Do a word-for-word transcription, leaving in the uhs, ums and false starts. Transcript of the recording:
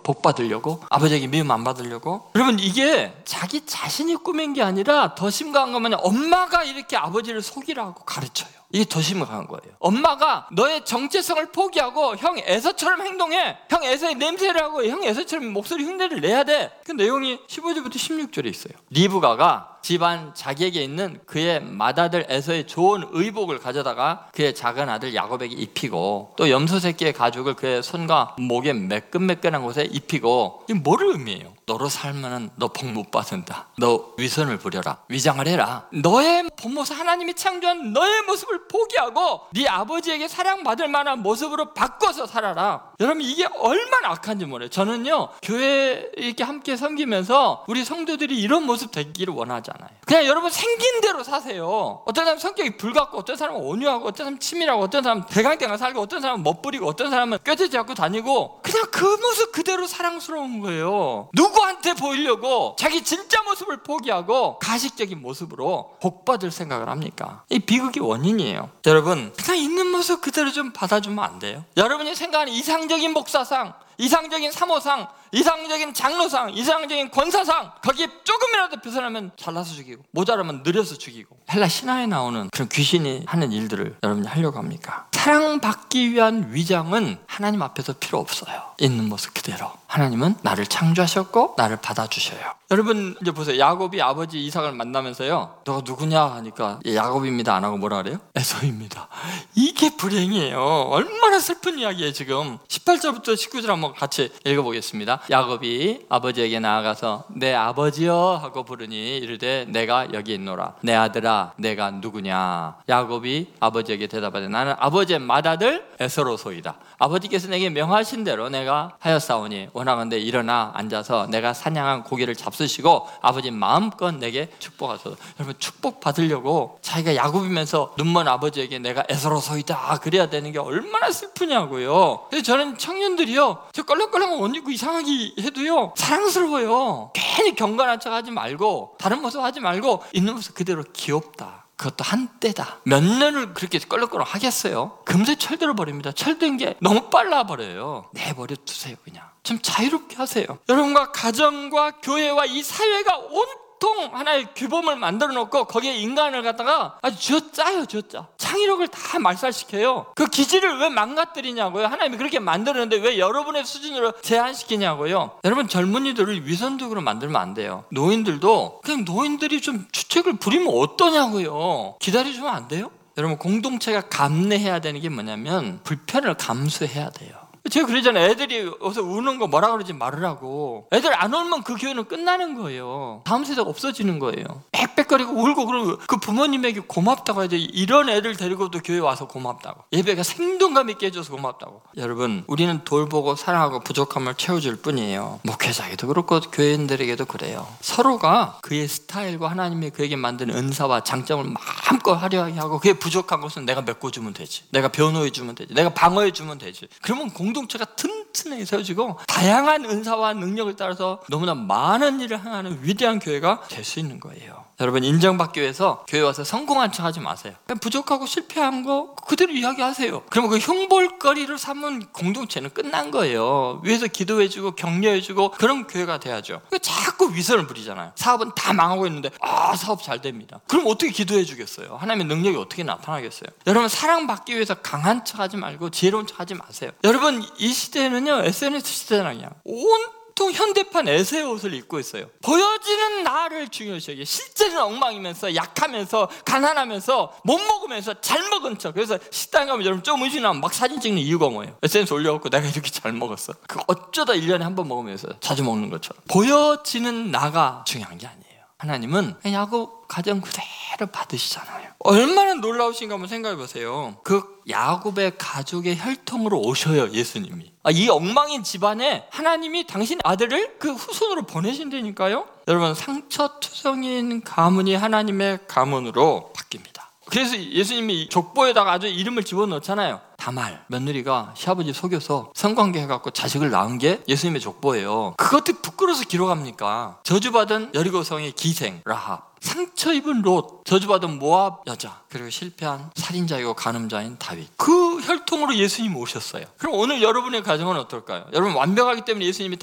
복 받으려고, 아버지에게 미움 안 받으려고. 여러분, 이게 자기 자신이 꾸민 게 아니라 더 심각한 건 뭐냐, 엄마가 이렇게 아버지를 속이라고 가르쳐요. 이게 더 심각한 거예요. 엄마가 너의 정체성을 포기하고 형 에서처럼 행동해, 형 에서의 냄새를 하고 형 에서처럼 목소리 흉내를 내야 돼. 그 내용이 십오 절부터 십육 절에 있어요. 리브가가 집안 자기에게 있는 그의 맏아들 에서의 좋은 의복을 가져다가 그의 작은 아들 야곱에게 입히고, 또 염소 새끼의 가죽을 그의 손과 목에 매끈매끈한 곳에 입히고. 이게 뭐를 의미해요? 너로 살면은 너 복 못 받는다. 너 위선을 부려라. 위장을 해라. 너의 본모습, 하나님이 창조한 너의 모습을 포기하고 네 아버지에게 사랑받을 만한 모습으로 바꿔서 살아라. 여러분, 이게 얼마나 악한지 몰라요. 저는요, 교회 이렇게 함께 섬기면서 우리 성도들이 이런 모습 되기를 원하지 않아요. 그냥 여러분 생긴 대로 사세요. 어떤 사람은 성격이 불같고, 어떤 사람은 온유하고, 어떤 사람은 치밀하고, 어떤 사람은 대강대강 살고, 어떤 사람은 멋부리고, 어떤 사람은 꾀지 잡고 다니고, 그냥 그 모습 그대로 사랑스러운 거예요. 누구한테 보이려고 자기 진짜 모습을 포기하고 가식적인 모습으로 복받을 생각을 합니까? 이 비극의 원인이에요. 여러분, 그냥 있는 모습 그대로 좀 받아주면 안 돼요? 여러분이 생각하는 이상적인 목사상, 이상적인 사모상, 이상적인 장로상, 이상적인 권사상, 거기에 조금이라도 벗어나면 잘라서 죽이고, 모자라면 느려서 죽이고, 헬라 신화에 나오는 그런 귀신이 하는 일들을 여러분이 하려고 합니까? 사랑받기 위한 위장은 하나님 앞에서 필요 없어요. 있는 모습 그대로. 하나님은 나를 창조하셨고 나를 받아주셔요. 여러분 이제 보세요. 야곱이 아버지 이삭을 만나면서요, 너가 누구냐 하니까 야곱입니다 안 하고 뭐라 그래요? 에서입니다. 이게 불행이에요. 얼마나 슬픈 이야기예요. 지금 십팔 절부터 십구 절 한번 같이 읽어보겠습니다. 야곱이 아버지에게 나아가서 내 아버지여 하고 부르니 이르되 내가 여기 있노라. 내 아들아 내가 누구냐. 야곱이 아버지에게 대답하되 나는 아버지의 맏아들 에서로소이다. 아버지께서 내게 명하신 대로 내가 하였사오니 원하건대 일어나 앉아서 내가 사냥한 고기를 잡수시고 아버지 마음껏 내게 축복하소서. 여러분, 축복 받으려고 자기가 야곱이면서 눈먼 아버지에게 내가 에서로소이다 그래야 되는 게 얼마나 슬프냐고요. 그래서 저는 청년들이요, 저 껄렁껄렁 옷 입고 이상하게 해도요 사랑스러워요. 괜히 경건한 척 하지 말고, 다른 모습 하지 말고 있는 모습 그대로 귀엽다. 그것도 한때다. 몇 년을 그렇게 껄렁껄렁 하겠어요? 금세 철들어 버립니다. 철든 게 너무 빨라 버려요. 내버려 두세요. 그냥 좀 자유롭게 하세요. 여러분과 가정과 교회와 이 사회가 온통 하나의 규범을 만들어 놓고 거기에 인간을 갖다가 아주 쥐어짜요. 쥐어짜. 창의력을 다 말살시켜요. 그 기질을 왜 망가뜨리냐고요. 하나님이 그렇게 만들었는데 왜 여러분의 수준으로 제한시키냐고요. 여러분, 젊은이들을 위선적으로 만들면 안 돼요. 노인들도 그냥 노인들이 좀 주책을 부리면 어떠냐고요. 기다려주면 안 돼요? 여러분, 공동체가 감내해야 되는 게 뭐냐면 불편을 감수해야 돼요. 제가 그러잖아요. 애들이 어서 우는 거 뭐라 그러지 말으라고. 애들 안 울면 그 교회는 끝나는 거예요. 다음 세대가 없어지는 거예요. 빽빽거리고 울고 그러고 그 부모님에게 고맙다고 해야죠. 이런 애들 데리고도 교회 와서 고맙다고. 예배가 생동감 있게 해줘서 고맙다고. 여러분, 우리는 돌보고 사랑하고 부족함을 채워줄 뿐이에요. 목회자에게도 그렇고 교회인들에게도 그래요. 서로가 그의 스타일과 하나님이 그에게 만든 은사와 장점을 마음껏 화려하게 하고, 그의 부족한 것은 내가 메꿔주면 되지, 내가 변호해주면 되지, 내가 방어해주면 되지. 그러면 공 공동체가 튼튼하게 세워지고 다양한 은사와 능력을 따라서 너무나 많은 일을 행하는 위대한 교회가 될 수 있는 거예요. 여러분, 인정받기 위해서 교회 와서 성공한 척 하지 마세요. 그냥 부족하고 실패한 거 그대로 이야기하세요. 그러면 그 흉볼거리를 삼은 공동체는 끝난 거예요. 위에서 기도해주고 격려해주고 그런 교회가 돼야죠. 자꾸 위선을 부리잖아요. 사업은 다 망하고 있는데 아 사업 잘 됩니다. 그럼 어떻게 기도해 주겠어요? 하나님의 능력이 어떻게 나타나겠어요? 여러분, 사랑받기 위해서 강한 척 하지 말고 지혜로운 척 하지 마세요. 여러분, 이 시대는요 에스엔에스 시대잖아요. 그냥 온통 현대판 에세의 옷을 입고 있어요. 보여지는 나를 중요시하게, 실제는 엉망이면서 약하면서 가난하면서 못 먹으면서 잘 먹은 척. 그래서 식당 가면 여러분 좀 음식나면 막 사진 찍는 이유가 뭐예요? 에스엔에스 올려갖고 내가 이렇게 잘 먹었어. 그 어쩌다 일 년에 한 번 먹으면서 자주 먹는 것처럼 보여지는 나가 중요한 게 아니에요. 하나님은 야곱 가정 그대로 받으시잖아요. 얼마나 놀라우신가 한번 생각해 보세요. 그 야곱의 가족의 혈통으로 오셔요, 예수님이. 아, 이 엉망인 집안에 하나님이 당신 아들을 그 후손으로 보내신다니까요. 여러분, 상처투성인 가문이 하나님의 가문으로 바뀝니다. 그래서 예수님이 족보에다가 아주 이름을 집어넣잖아요. 다말, 며느리가 시아버지 속여서 성관계 해갖고 자식을 낳은 게 예수님의 족보예요. 그것도 부끄러워서 기록합니까? 저주받은 여리고성의 기생 라합, 상처 입은 롯, 저주받은 모압 여자, 그리고 실패한 살인자이고 간음자인 다윗. 그 혈통으로 예수님이 오셨어요. 그럼 오늘 여러분의 가정은 어떨까요? 여러분, 완벽하기 때문에 예수님이